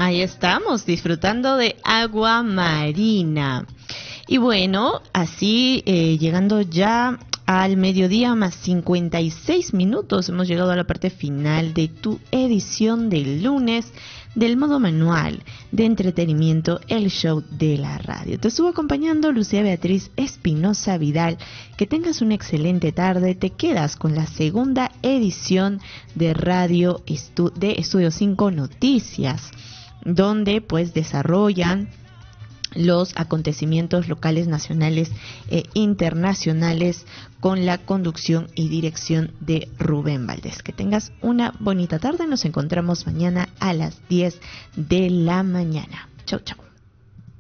Ahí estamos, disfrutando de agua marina. Y bueno, así llegando ya al mediodía más 56 minutos, hemos llegado a la parte final de tu edición del lunes del modo manual de entretenimiento, el show de la radio. Te estuvo acompañando Lucía Beatriz Espinosa Vidal. Que tengas una excelente tarde. Te quedas con la segunda edición de Radio de Estudio 5 Noticias, donde pues desarrollan los acontecimientos locales, nacionales e internacionales con la conducción y dirección de Rubén Valdés. Que tengas una bonita tarde. Nos encontramos mañana a las 10 de la mañana. Chau, chau.